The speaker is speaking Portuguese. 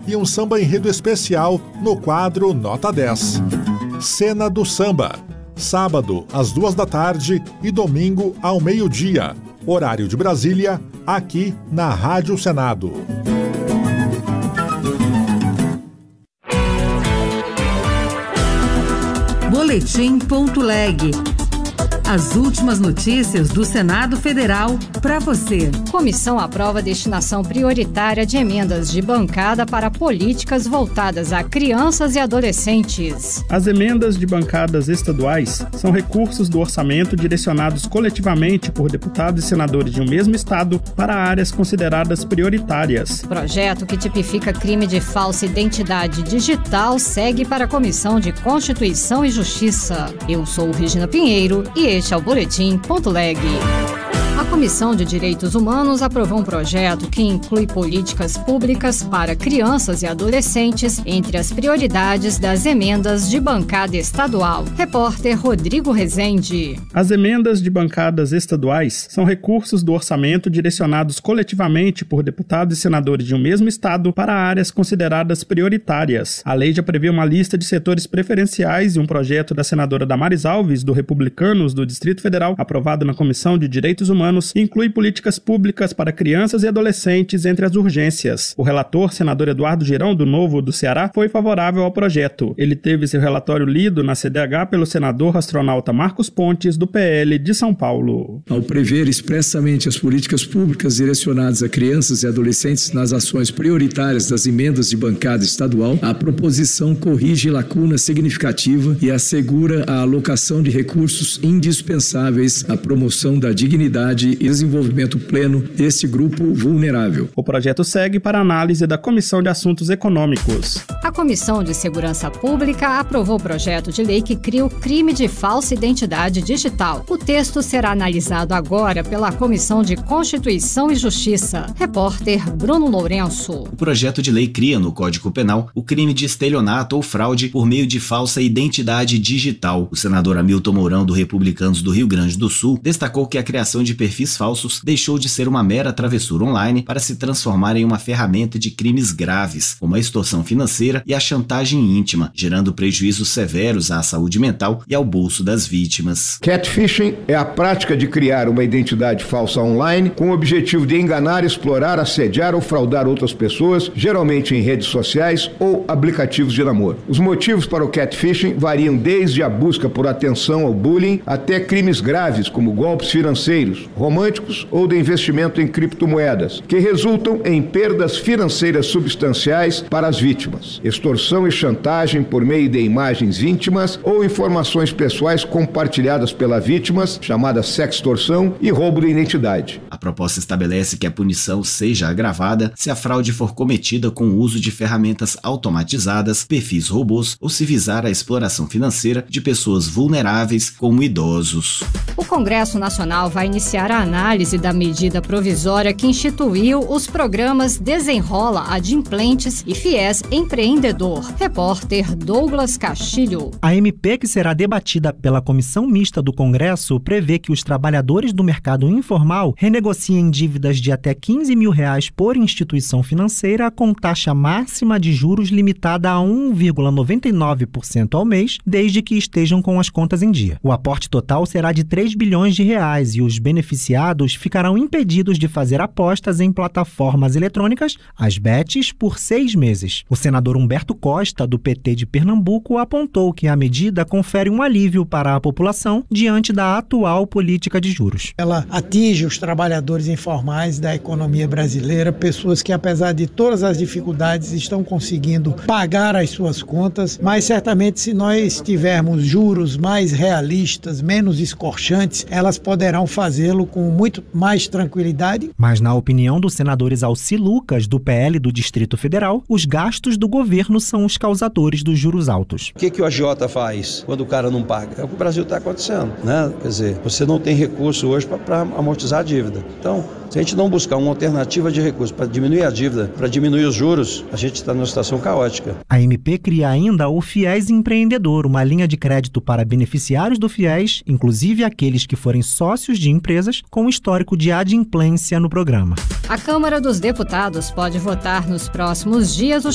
e um samba enredo especial no quadro Nota 10. Cena do Samba, sábado às 14h e domingo ao meio-dia, horário de Brasília, aqui na Rádio Senado. Boletim.leg. As últimas notícias do Senado Federal para você. Comissão aprova a destinação prioritária de emendas de bancada para políticas voltadas a crianças e adolescentes. As emendas de bancadas estaduais são recursos do orçamento direcionados coletivamente por deputados e senadores de um mesmo estado para áreas consideradas prioritárias. Projeto que tipifica crime de falsa identidade digital segue para a Comissão de Constituição e Justiça. Eu sou Regina Pinheiro e este é o Boletim.leg. A Comissão de Direitos Humanos aprovou um projeto que inclui políticas públicas para crianças e adolescentes entre as prioridades das emendas de bancada estadual. Repórter Rodrigo Rezende. As emendas de bancadas estaduais são recursos do orçamento direcionados coletivamente por deputados e senadores de um mesmo estado para áreas consideradas prioritárias. A lei já prevê uma lista de setores preferenciais e um projeto da senadora Damares Alves, do Republicanos do Distrito Federal, aprovado na Comissão de Direitos Humanos, inclui políticas públicas para crianças e adolescentes entre as urgências. O relator, senador Eduardo Girão, do Novo do Ceará, foi favorável ao projeto. Ele teve seu relatório lido na CDH pelo senador astronauta Marcos Pontes, do PL de São Paulo. Ao prever expressamente as políticas públicas direcionadas a crianças e adolescentes nas ações prioritárias das emendas de bancada estadual, a proposição corrige lacuna significativa e assegura a alocação de recursos indispensáveis à promoção da dignidade e desenvolvimento pleno desse grupo vulnerável. O projeto segue para análise da Comissão de Assuntos Econômicos. A Comissão de Segurança Pública aprovou o projeto de lei que cria o crime de falsa identidade digital. O texto será analisado agora pela Comissão de Constituição e Justiça. Repórter Bruno Lourenço. O projeto de lei cria no Código Penal o crime de estelionato ou fraude por meio de falsa identidade digital. O senador Hamilton Mourão, do Republicanos do Rio Grande do Sul, destacou que a criação de perfis falsos deixou de ser uma mera travessura online para se transformar em uma ferramenta de crimes graves, como a extorsão financeira e a chantagem íntima, gerando prejuízos severos à saúde mental e ao bolso das vítimas. Catfishing é a prática de criar uma identidade falsa online com o objetivo de enganar, explorar, assediar ou fraudar outras pessoas, geralmente em redes sociais ou aplicativos de namoro. Os motivos para o catfishing variam desde a busca por atenção ao bullying até crimes graves como golpes financeiros, românticos ou de investimento em criptomoedas, que resultam em perdas financeiras substanciais para as vítimas. Extorsão e chantagem por meio de imagens íntimas ou informações pessoais compartilhadas pela vítima, chamada sextorção, e roubo de identidade. A proposta estabelece que a punição seja agravada se a fraude for cometida com o uso de ferramentas automatizadas, perfis robôs ou se visar a exploração financeira de pessoas vulneráveis como idosos. O Congresso Nacional vai iniciar a análise da medida provisória que instituiu os programas Desenrola, Adimplentes e FIES Empreendedor. Repórter Douglas Castilho. A MP que será debatida pela Comissão Mista do Congresso prevê que os trabalhadores do mercado informal renegociem dívidas de até R$15 mil por instituição financeira com taxa máxima de juros limitada a 1,99% ao mês, desde que estejam com as contas em dia. O aporte total será de R$3 bilhões e os beneficiados ficarão impedidos de fazer apostas em plataformas eletrônicas, as bets, por 6 meses. O senador Humberto Costa, do PT de Pernambuco, apontou que a medida confere um alívio para a população diante da atual política de juros. Ela atinge os trabalhadores informais da economia brasileira, pessoas que, apesar de todas as dificuldades, estão conseguindo pagar as suas contas, mas certamente se nós tivermos juros mais realistas, menos escorchantes, elas poderão fazê-lo com muito mais tranquilidade. Mas na opinião do senador Exalci Lucas, do PL do Distrito Federal, os gastos do governo são os causadores dos juros altos. O que o agiota faz quando o cara não paga? É o que o Brasil está acontecendo, né? Quer dizer, você não tem recurso hoje para amortizar a dívida. Então, se a gente não buscar uma alternativa de recurso para diminuir a dívida, para diminuir os juros, a gente está numa situação caótica. A MP cria ainda o FIES Empreendedor, uma linha de crédito para beneficiários do FIES, inclusive aqueles que forem sócios de empresas, com histórico de adimplência no programa. A Câmara dos Deputados pode votar nos próximos dias o